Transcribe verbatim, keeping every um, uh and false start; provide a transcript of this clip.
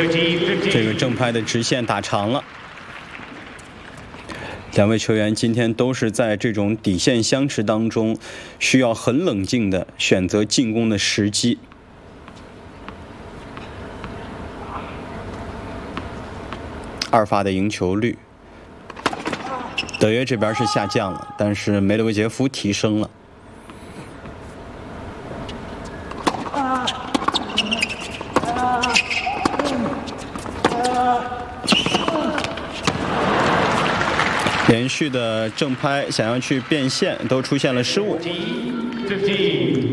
这个正拍的直线打长了。两位球员今天都是在这种底线相持当中，需要很冷静的选择进攻的时机。二发的赢球率，德约这边是下降了，但是梅德韦杰夫提升了。连续的正拍想要去变线，都出现了失误。